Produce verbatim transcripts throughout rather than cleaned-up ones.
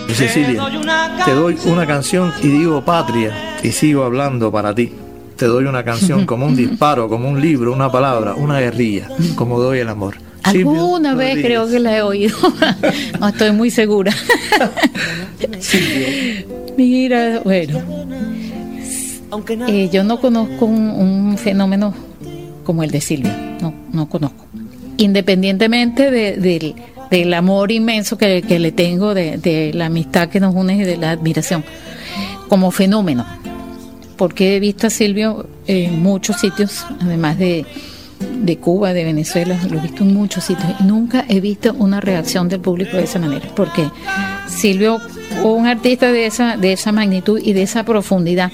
Cecilia, te doy una canción y digo patria y sigo hablando para ti. Te doy una canción como un disparo, como un libro, una palabra, una guerrilla, como doy el amor. Alguna vez Rodríguez. Creo que la he oído. No estoy muy segura. Mira, bueno, eh, yo no conozco un, un fenómeno como el de Silvia. No, no conozco. Independientemente de, de, del amor inmenso que, que le tengo, de, de la amistad que nos une y de la admiración, como fenómeno. Porque he visto a Silvio en muchos sitios, además de de Cuba, de Venezuela, lo he visto en muchos sitios y nunca he visto una reacción del público de esa manera, porque Silvio, un artista de esa de esa magnitud y de esa profundidad,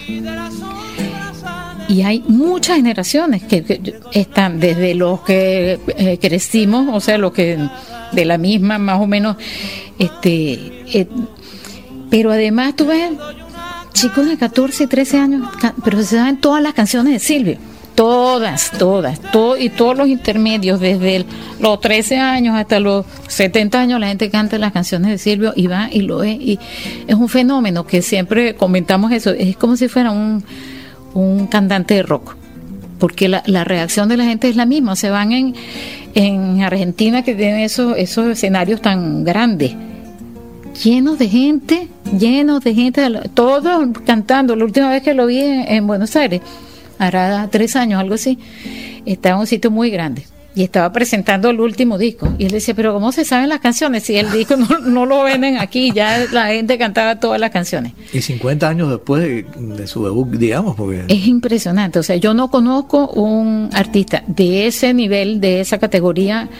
y hay muchas generaciones que, que están desde los que eh, crecimos, o sea, los que de la misma más o menos, este eh, pero además tú ves chicos de catorce y trece años, pero se saben todas las canciones de Silvio. Todas, todas, todo, y todos los intermedios, desde el, los trece años hasta los setenta años, la gente canta las canciones de Silvio y va y lo ve. Y es un fenómeno que siempre comentamos eso, es como si fuera un, un cantante de rock, porque la, la reacción de la gente es la misma. Se van en, en Argentina, que tienen esos, esos escenarios tan grandes, llenos de gente, llenos de gente, todos cantando. La última vez que lo vi en, en Buenos Aires, hará tres años, algo así, estaba en un sitio muy grande y estaba presentando el último disco y él decía, pero ¿cómo se saben las canciones? Si el disco no, no lo venden aquí, ya la gente cantaba todas las canciones. Y cincuenta años después de, de su debut, digamos, porque... Es impresionante, o sea, yo no conozco un artista de ese nivel, de esa categoría,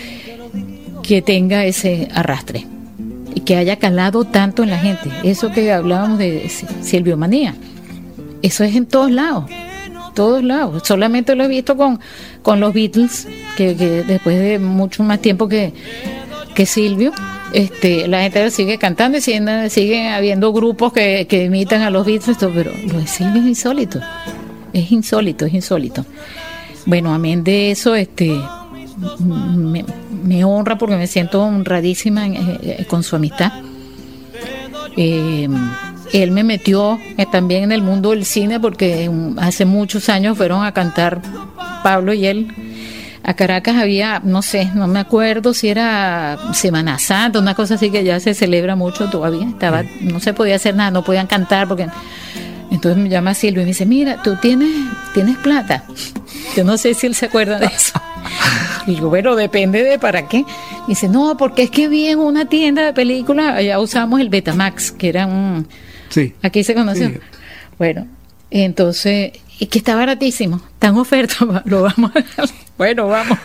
que tenga ese arrastre y que haya calado tanto en la gente. Eso que hablábamos de Silvio Manía, eso es en todos lados. Todos lados, solamente lo he visto con, con los Beatles, que, que después de mucho más tiempo que, que Silvio, este, la gente sigue cantando y sigue, sigue habiendo grupos que, que imitan a los Beatles, pero lo de Silvio es insólito, es insólito, es insólito. Bueno, amén de eso, este, me, me honra porque me siento honradísima eh, con su amistad. Eh, Él me metió eh, también en el mundo del cine porque hace muchos años fueron a cantar Pablo y él a Caracas. Había, no sé, no me acuerdo si era Semana Santa, una cosa así que ya se celebra mucho todavía. Estaba, no se podía hacer nada, no podían cantar porque... Entonces me llama Silvio y me dice, mira, tú tienes, tienes plata. Yo no sé si él se acuerda de eso. Y digo, bueno, depende de para qué. Y dice, no, porque es que vi en una tienda de películas, allá usamos el Betamax, que era un... Sí. Aquí se conoció. Sí. Bueno, entonces, y que está baratísimo, tan oferta, lo vamos a... Bueno, vamos.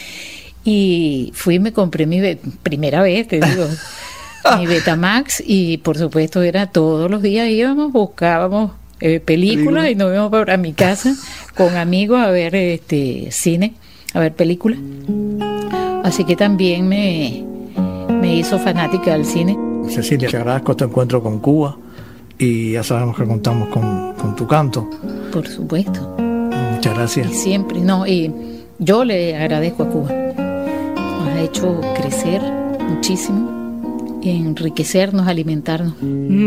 Y fui y me compré mi be- primera vez, te digo, mi Betamax, y por supuesto era todos los días íbamos, buscábamos eh, películas y nos íbamos para mi casa con amigos a ver este cine, a ver películas. Así que también me, me hizo fanática del cine. Cecilia, te agradezco este encuentro con Cuba. Y ya sabemos que contamos con, con tu canto. Por supuesto. Muchas gracias. Y siempre, no, y yo le agradezco a Cuba. Nos ha hecho crecer muchísimo, enriquecernos, alimentarnos.